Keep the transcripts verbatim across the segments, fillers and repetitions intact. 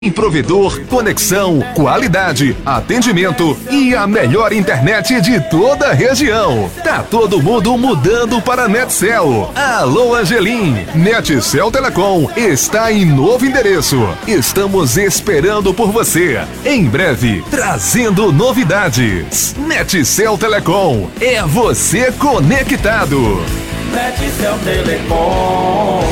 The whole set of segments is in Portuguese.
Provedor, conexão, qualidade, atendimento e a melhor internet de toda a região. Tá todo mundo mudando para Netcel. Alô, Angelim. Netcel Telecom está em novo endereço. Estamos esperando por você. Em breve, trazendo novidades. Netcel Telecom, é você conectado. Netcel Telecom.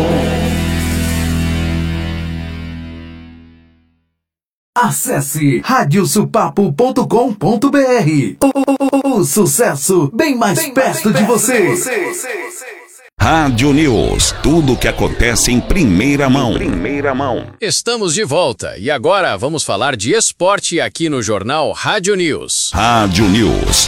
Acesse rádio supapo ponto com ponto b r. O, o, o sucesso bem mais bem perto, bem de, perto você. de você. Rádio News, tudo o que acontece em primeira mão. Primeira mão. Estamos de volta e agora vamos falar de esporte aqui no jornal Rádio News. Rádio News.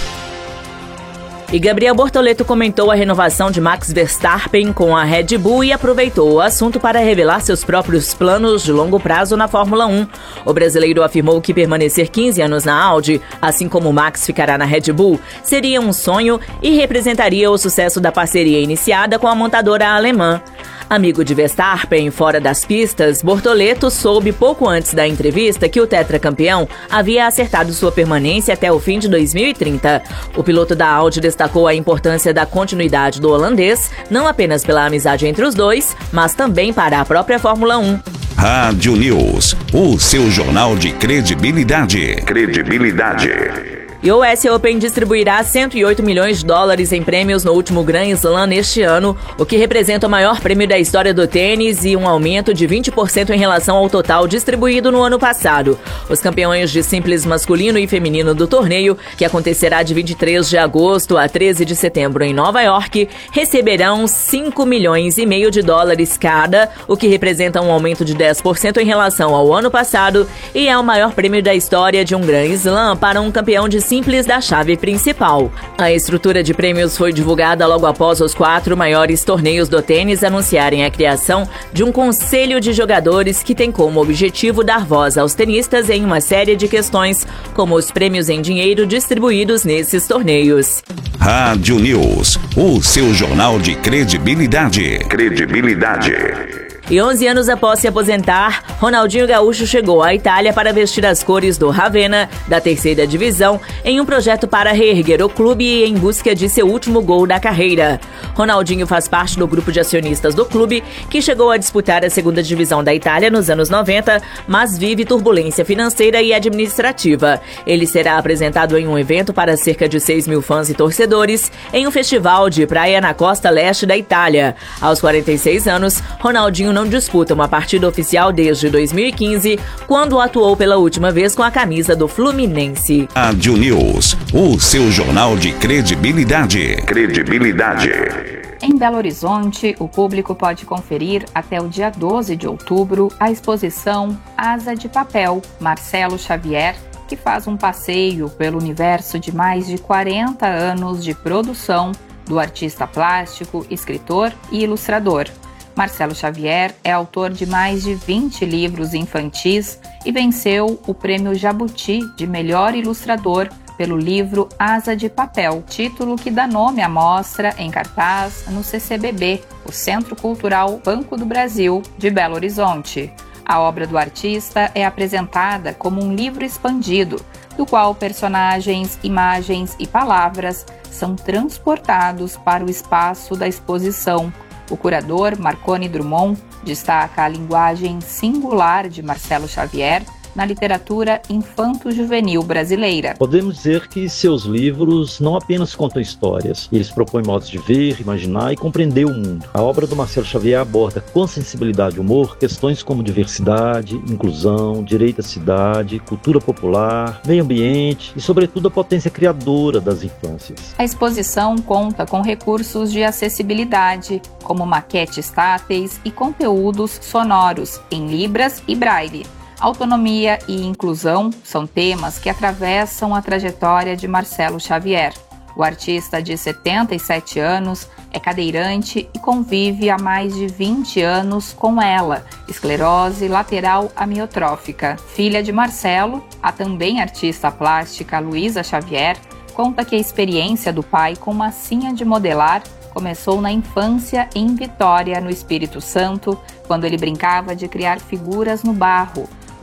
E Gabriel Bortoleto comentou a renovação de Max Verstappen com a Red Bull e aproveitou o assunto para revelar seus próprios planos de longo prazo na Fórmula um. O brasileiro afirmou que permanecer quinze anos na Audi, assim como Max ficará na Red Bull, seria um sonho e representaria o sucesso da parceria iniciada com a montadora alemã. Amigo de Verstappen fora das pistas, Bortoleto soube pouco antes da entrevista que o tetracampeão havia acertado sua permanência até o fim de dois mil e trinta. O piloto da Audi destacou a importância da continuidade do holandês, não apenas pela amizade entre os dois, mas também para a própria Fórmula um. Rádio News, o seu jornal de credibilidade. Credibilidade. E o U S Open distribuirá cento e oito milhões de dólares em prêmios no último Grand Slam neste ano, o que representa o maior prêmio da história do tênis e um aumento de vinte por cento em relação ao total distribuído no ano passado. Os campeões de simples masculino e feminino do torneio, que acontecerá de vinte e três de agosto a treze de setembro em Nova York, receberão cinco milhões e meio de dólares cada, o que representa um aumento de dez por cento em relação ao ano passado e é o maior prêmio da história de um Grand Slam para um campeão de simples da chave principal. A estrutura de prêmios foi divulgada logo após os quatro maiores torneios do tênis anunciarem a criação de um conselho de jogadores que tem como objetivo dar voz aos tenistas em uma série de questões, como os prêmios em dinheiro distribuídos nesses torneios. Rádio News, o seu jornal de credibilidade. Credibilidade. E onze anos após se aposentar, Ronaldinho Gaúcho chegou à Itália para vestir as cores do Ravenna, da terceira divisão, em um projeto para reerguer o clube e em busca de seu último gol da carreira. Ronaldinho faz parte do grupo de acionistas do clube, que chegou a disputar a segunda divisão da Itália nos anos noventa, mas vive turbulência financeira e administrativa. Ele será apresentado em um evento para cerca de seis mil fãs e torcedores, em um festival de praia na costa leste da Itália. Aos quarenta e seis anos, Ronaldinho não disputa uma partida oficial desde dois mil e quinze, quando atuou pela última vez com a camisa do Fluminense. Rádio News, o seu jornal de credibilidade. Credibilidade. Em Belo Horizonte, o público pode conferir até o dia doze de outubro a exposição Asa de Papel, Marcelo Xavier, que faz um passeio pelo universo de mais de quarenta anos de produção do artista plástico, escritor e ilustrador. Marcelo Xavier é autor de mais de vinte livros infantis e venceu o Prêmio Jabuti de Melhor Ilustrador pelo livro Asa de Papel, título que dá nome à mostra em cartaz no C C B B, o Centro Cultural Banco do Brasil, de Belo Horizonte. A obra do artista é apresentada como um livro expandido, do qual personagens, imagens e palavras são transportados para o espaço da exposição. O curador Marconi Drummond destaca a linguagem singular de Marcelo Xavier na literatura infanto-juvenil brasileira. Podemos dizer que seus livros não apenas contam histórias, eles propõem modos de ver, imaginar e compreender o mundo. A obra do Marcelo Xavier aborda com sensibilidade e humor questões como diversidade, inclusão, direito à cidade, cultura popular, meio ambiente e, sobretudo, a potência criadora das infâncias. A exposição conta com recursos de acessibilidade, como maquetes táteis e conteúdos sonoros em libras e braille. Autonomia e inclusão são temas que atravessam a trajetória de Marcelo Xavier. O artista de setenta e sete anos é cadeirante e convive há mais de vinte anos com ela, esclerose lateral amiotrófica. Filha de Marcelo, a também artista plástica Luísa Xavier conta que a experiência do pai com massinha de modelar começou na infância em Vitória, no Espírito Santo, quando ele brincava de criar figuras no barro.